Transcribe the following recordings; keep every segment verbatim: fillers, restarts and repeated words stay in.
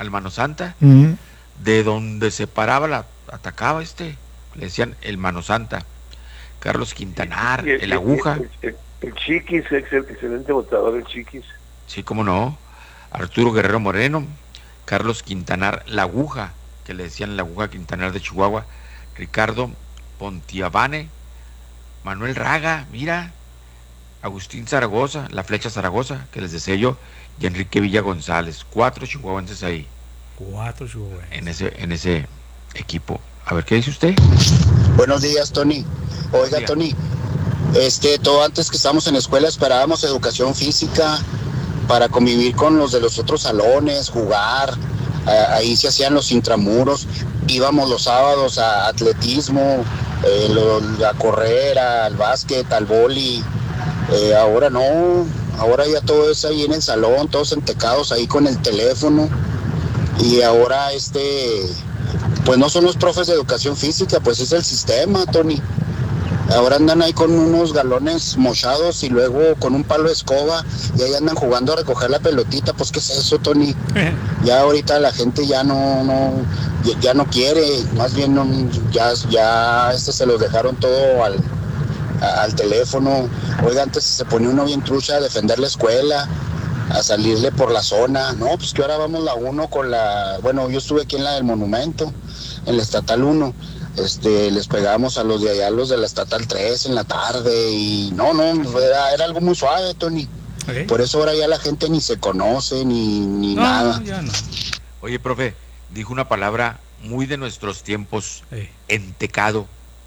al Mano Santa, Mm. de donde se paraba, la atacaba este, le decían el Mano Santa. Carlos Quintanar, Y el, el y el, Aguja, el, el, el Chiquis, ex- excelente votador, el Chiquis. sí, cómo no, Arturo Guerrero Moreno, Carlos Quintanar, la Aguja, que le decían la Aguja Quintanar de Chihuahua, Ricardo Pontiavane, Manuel Raga, mira, Agustín Zaragoza, la Flecha Zaragoza, que les decía yo, y Enrique Villa González, cuatro chihuahuenses ahí, Cuatro en chihuahuenses. ese, en ese equipo. A ver, ¿qué dice usted? Buenos días, Tony. Oiga, Diga. Tony, este, todo antes que estábamos en la escuela esperábamos educación física para convivir con los de los otros salones, jugar. Eh, ahí se hacían los intramuros. Íbamos los sábados a atletismo, eh, lo- a correr, al básquet, al boli. Eh, ahora no, ahora ya todo es ahí en el salón, todos entecados ahí con el teléfono. Y ahora este, pues no son los profes de educación física, pues es el sistema, Tony. Ahora andan ahí con unos galones mochados y luego con un palo de escoba y ahí andan jugando a recoger la pelotita. Pues, ¿qué es eso, Tony? Ya ahorita la gente ya no, no, ya, ya no quiere, más bien no, ya, ya este se los dejaron todo al, a- al teléfono. Oiga, antes se ponía uno bien trucha a defender la escuela, a salirle por la zona. No, pues que ahora vamos la uno con la, bueno, yo estuve aquí en la del Monumento, en la Estatal uno. Este, les pegamos a los de allá, los de la Estatal tres en la tarde y no, no, era, era algo muy suave, Tony. Ok. Por eso ahora ya la gente ni se conoce ni, ni No, nada. ya no. Oye, profe, dijo una palabra muy de nuestros tiempos, Sí. entecado.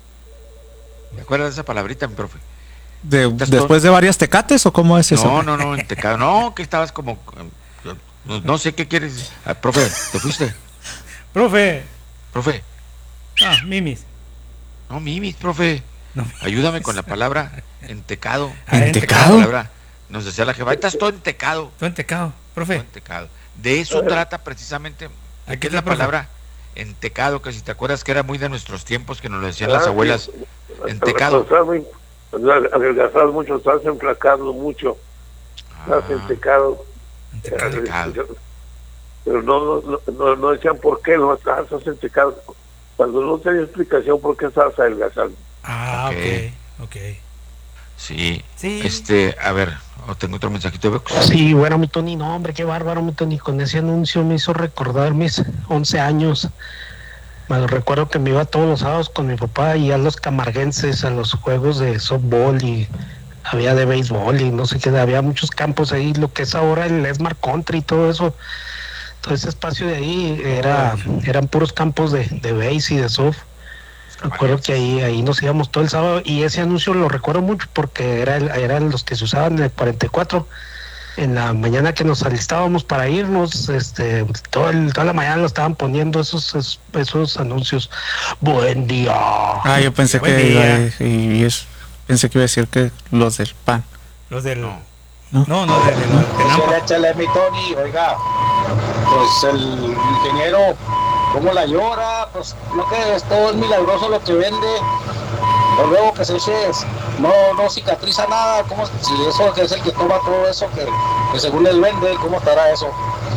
¿Me acuerdas de esa palabrita, mi profe? De- Estás ¿Después de varias tecates o cómo es eso? No, no, no, entecado. No, que estabas como... eh, No, no sé qué quieres. Ah, profe, ¿te fuiste? Profe. Profe. Ah, mimis. No, mimis, profe. No. Ayúdame con la palabra entecado. Ah, ¿Entecado? La palabra, nos decía la jefa, ahí estás todo entecado. Todo entecado, Todo profe. entecado. De eso trata precisamente. Aquí ¿Qué es está, la profe. palabra entecado? Que si te acuerdas que era muy de nuestros tiempos, que nos lo decían las Ah, abuelas. sí. Entecado. Estás muy- adelgazado mucho, estás enflacado mucho, estás Ah, entecado. entecado. Pero no, no, no, no decían por qué, no estás entecado. Cuando no tenía explicación por qué estabas adelgazando. Ah, Ok. ok, ok. Sí. Sí. Este, a ver, oh, tengo otro mensajito de Bex. Sí, bueno, mi Tony, no, hombre, qué bárbaro, mi Tony. Con ese anuncio me hizo recordar mis once años. Me recuerdo que me iba todos los sábados con mi papá y a los camarguenses, a los juegos de softball y había de béisbol y no sé qué, había muchos campos ahí, lo que es ahora el Smart Country y todo eso. Todo ese espacio de ahí era, eran puros campos de, de béis y de soft. Me acuerdo que ahí, ahí nos íbamos todo el sábado y ese anuncio lo recuerdo mucho porque era el- eran los que se usaban en el cuarenta y cuatro. En la mañana que nos alistábamos para irnos, este, todo el- toda la mañana lo estaban poniendo esos, esos, esos anuncios. Buen día. Ah, yo pensé Buen que iba a, día. y es- pensé que iba a decir que los del pan. Los del. No. ¿No? No, no, de, de, de, de Nampa. Échale, mi Tony, oiga, pues el ingeniero, ¿cómo la llora? Pues no que es todo es milagroso lo que vende. Pero luego que se eche, no, no cicatriza nada. ¿Cómo, si eso que es el que toma todo eso que, que según él vende, ¿cómo estará eso?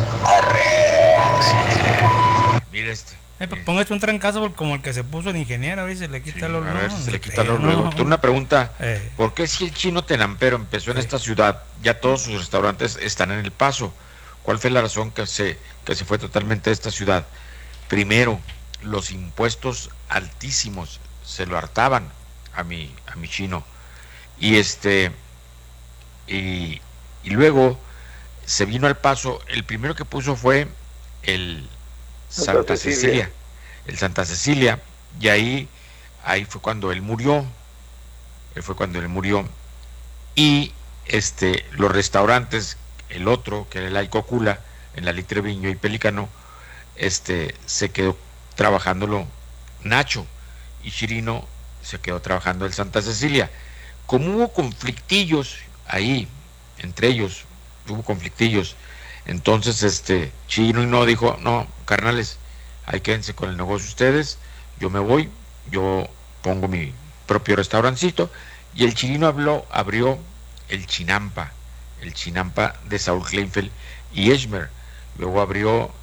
Mira este. Eh, pues póngase un trancazo por- como el que se puso el ingeniero, a ver si se le quita Sí, los. a ver no, si se le no quita creo, lo luego. no. Tengo una pregunta. Eh. ¿Por qué si el chino Tenampero empezó en esta ciudad, ya todos sus restaurantes están en El Paso? ¿Cuál fue la razón que se, que se fue totalmente de esta ciudad? Primero, los impuestos altísimos se lo hartaban a mi, a mi chino. Y este y, y luego se vino al Paso. El primero que puso fue el Santa Santa Cecilia. Cecilia, el Santa Cecilia, y ahí, ahí fue cuando él murió, él fue cuando él murió, y este, los restaurantes, el otro, que era el Alcocula, en la Litre Viño y Pelícano, este, se quedó trabajándolo Nacho, y Chirino se quedó trabajando el Santa Cecilia. Como hubo conflictillos ahí, entre ellos, hubo conflictillos, entonces este Chino y no dijo, no, carnales, ahí quédense con el negocio ustedes, yo me voy, yo pongo mi propio restaurancito, y el Chirino habló, abrió el Chinampa, el Chinampa de Saúl Kleinfeld y Esmer, luego abrió